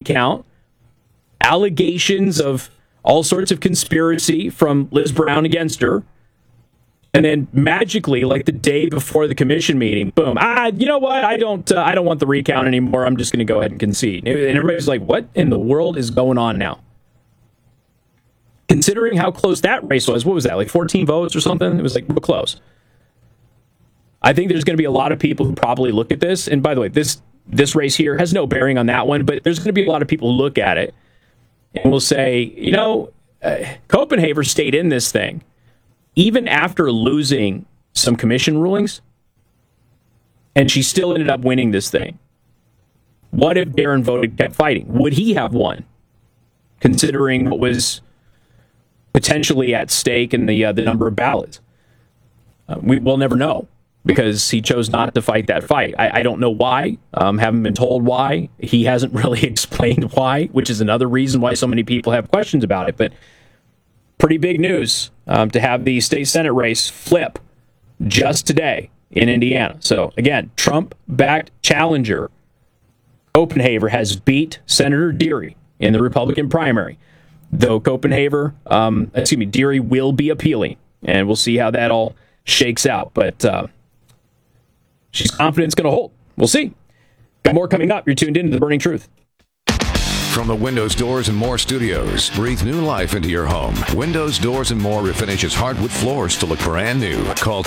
recount, allegations of all sorts of conspiracy from Liz Brown against her. And then magically, like the day before the commission meeting, boom, you know what? I don't want the recount anymore. I'm just going to go ahead and concede. And everybody's like, what in the world is going on now? Considering how close that race was, what was that, like 14 votes or something? It was like real close. I think there's going to be a lot of people who probably look at this. And by the way, this race here has no bearing on that one, but there's going to be a lot of people who look at it and will say, you know, Copenhaver stayed in this thing. Even after losing some commission rulings, and she still ended up winning this thing. What if Darren Vogt kept fighting? Would he have won? Considering what was potentially at stake in the number of ballots. We'll never know because he chose not to fight that fight. I don't know why. Haven't been told why. He hasn't really explained why, which is another reason why so many people have questions about it. But pretty big news to have the state Senate race flip just today in Indiana. So again, Trump-backed challenger Copenhaver has beat Senator Dearie in the Republican primary. Though Dearie will be appealing, and we'll see how that all shakes out. But she's confident it's going to hold. We'll see. Got more coming up. You're tuned in to The Burning Truth. From the Windows, Doors, and More studios, breathe new life into your home. Windows, Doors, and More refinishes hardwood floors to look brand new. Call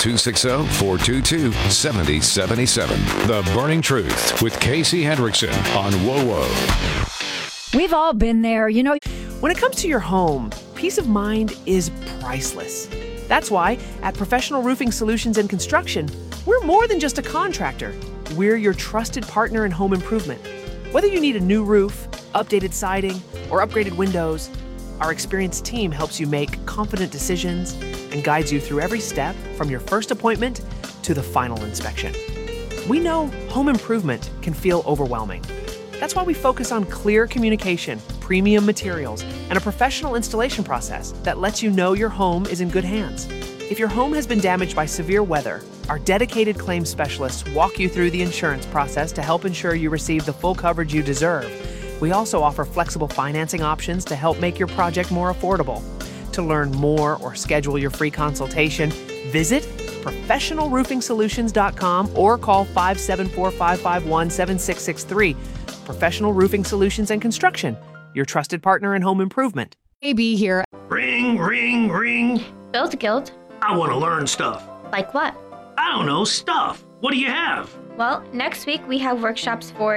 260-422-7077. The Burning Truth with Casey Hendrickson on WOWO. We've all been there, you know. When it comes to your home, peace of mind is priceless. That's why at Professional Roofing Solutions and Construction, we're more than just a contractor. We're your trusted partner in home improvement. Whether you need a new roof, updated siding, or upgraded windows, our experienced team helps you make confident decisions and guides you through every step from your first appointment to the final inspection. We know home improvement can feel overwhelming. That's why we focus on clear communication, premium materials, and a professional installation process that lets you know your home is in good hands. If your home has been damaged by severe weather, our dedicated claims specialists walk you through the insurance process to help ensure you receive the full coverage you deserve. We also offer flexible financing options to help make your project more affordable. To learn more or schedule your free consultation, visit professionalroofingsolutions.com or call 574-551-7663. Professional Roofing Solutions and Construction, your trusted partner in home improvement. AB here. Ring, ring, ring. Build Guild. I want to learn stuff. Like what? I don't know, stuff. What do you have? Well, next week we have workshops for